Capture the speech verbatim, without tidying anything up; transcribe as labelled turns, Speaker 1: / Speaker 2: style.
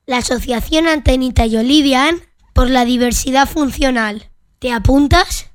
Speaker 1: la Asociación Antenita y Olivian por la diversidad funcional. ¿Te apuntas?